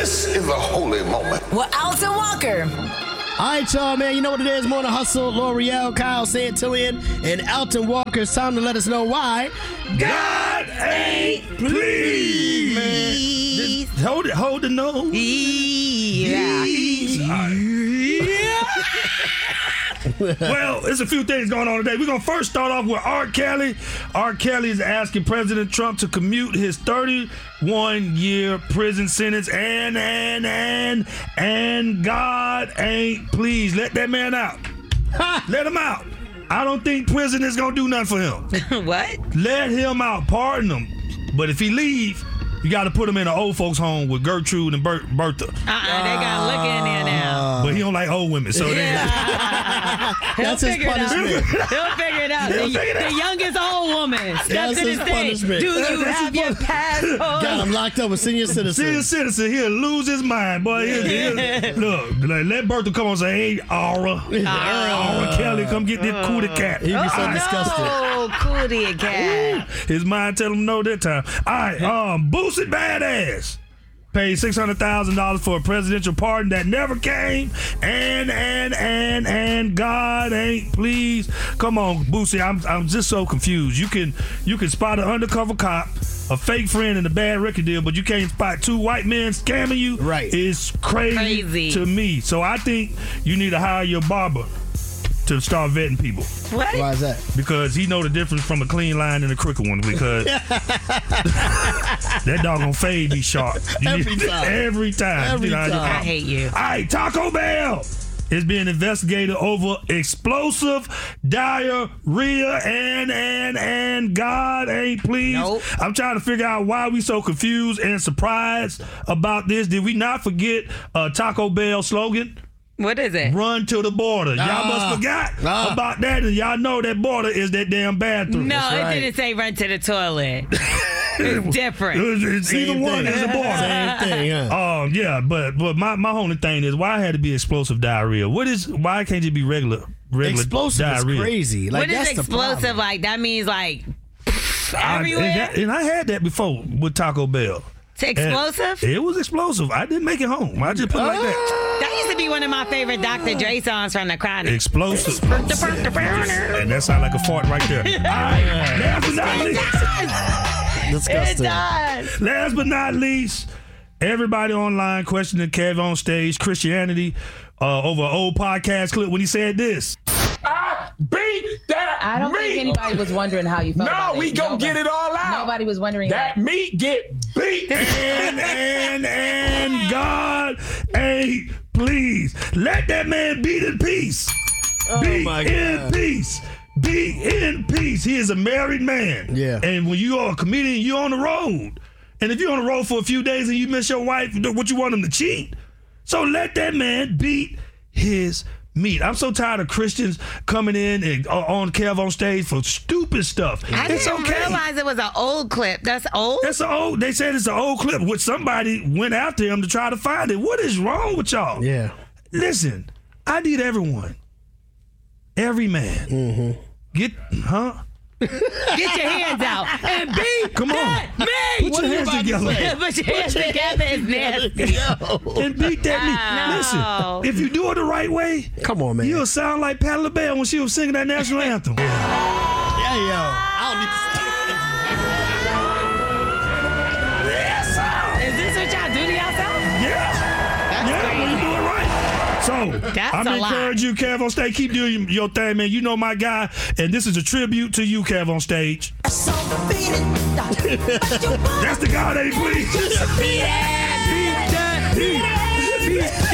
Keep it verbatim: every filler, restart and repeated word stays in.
This is a holy moment. With Alton Walker. All right, y'all, man. You know what it is. Morning Hustle, L'Oreal, Kyle Santillan, and Alton Walker. It's time to let us know why God ain't pleased. Man, just hold it, hold the nose. Yeah. Yeah. Well, there's a few things going on today. We're going to first start off with R. Kelly. R. Kelly is asking President Trump to commute his thirty-one year prison sentence. And, and, and, and God ain't pleased. Let that man out. Let him out. I don't think prison is going to do nothing for him. What? Let him out. Pardon him. But if he leave, you got to put him in an old folks home with Gertrude and Ber- Bertha. Uh-uh, they got to look in there now. But he don't like old women, so yeah. That's his punishment. He'll figure it out. The, the youngest old woman steps That's in his his thing. punishment. Do you That's have his your passport? Got him locked up with senior citizen. Senior citizen, he'll lose his mind, boy. He'll, he'll, look, like, let Bertha come on and say, hey, Aura. Aura Kelly, come get this cootie cat. He'd be so Oh, disgusted. no, cootie cat. His mind tell him no that time. All right, um, Boosie Badass paid six hundred thousand dollars for a presidential pardon that never came, and and and and God ain't pleased. Come on, Boosie, I'm I'm just so confused. You can you can spot an undercover cop, a fake friend, and a bad record deal, but you can't spot two white men scamming you. Right. It's crazy, Crazy. to me. So I think you need to hire your barber to start vetting people. What? Why is that? Because he know the difference from a clean line and a crooked one. Because that doggone fade be sharp. Every time. Every time. Every You know, time. I hate you. All right, Taco Bell is being investigated over explosive diarrhea, and and and God ain't pleased. Nope. I'm trying to figure out why we so confused and surprised about this. Did we not forget uh, Taco Bell slogan? What is it? Run to the border. Y'all Ah. must forgot Ah. about that, and y'all know that border is that damn bathroom. No, That's it right. didn't say run to the toilet. It's different. It's, it's either Same one thing. is a border. Same thing, huh? Um, yeah, but but my, my only thing is why it had to be explosive diarrhea. What is why can't it be regular regular Explosive diarrhea? is crazy. Like, What is that's the explosive problem. like? That means like I- everywhere? and, that- and I had that before with Taco Bell. It's explosive? And it was explosive. I didn't make it home. I just put it like that. That used to be one of my favorite Doctor Dre songs from the Chronic. Explosive. And that sounds like a fart right there. All right, last but not least. It Disgusting. does. Last but not least, everybody online questioning Kev on stage Christianity uh, over an old podcast clip when he said this. I beat that I don't meat. think anybody was wondering how you felt No, about it. we gonna Nobody- get it all out. Nobody was wondering That that. meat get beat. And, and, and God ain't pleased. Let that man beat in peace. Be my in God. peace. Be in peace. He is a married man. Yeah. And when you are a comedian, you're on the road. And if you're on the road for a few days and you miss your wife, what you want him to cheat? So let that man beat his meat. I'm so tired of Christians coming in and uh, on Kev on stage for stupid stuff. I it's didn't okay. realize it was an old clip. That's old? That's an old. They said it's an old clip, which somebody went after him to try to find it. What is wrong with y'all? Yeah. Listen, I need everyone, every man, Mm-hmm. get, huh? Get your hands out and beat Come on. that meat. Put your hands together Put your hands together is nasty. and beat that meat. No. Listen, if you do it the right way, Come on, man. you'll sound like Patti LaBelle when she was singing that national anthem. Yeah, yo. I don't need to say Yes, sir. Is this what y'all do to yourself? Yeah. That's yeah, when you crazy. do it right. So, That's I'm a lot. encourage you, Kev on stage. Keep doing your thing, man. You know my guy, and this is a tribute to you, Kev on stage. That's the God ain't pleased. Beat it. Beat that. Beat it.